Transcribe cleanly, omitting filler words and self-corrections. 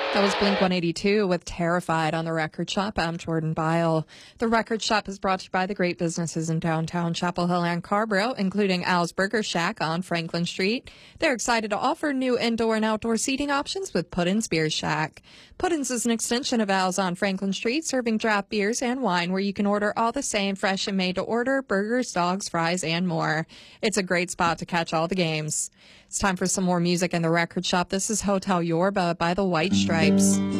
That was Blink-182 with Terrified on The Record Shop. I'm Jordan Bile. The Record Shop is brought to you by the great businesses in downtown Chapel Hill and Carborough, including Al's Burger Shack on Franklin Street. They're excited to offer new indoor and outdoor seating options with Puddin's Beer Shack. Puddin's is an extension of Al's on Franklin Street, serving draft beers and wine where you can order all the same fresh and made to order burgers, dogs, fries, and more. It's a great spot to catch all the games. It's time for some more music in The Record Shop. This is Hotel Yorba by the White Stripes.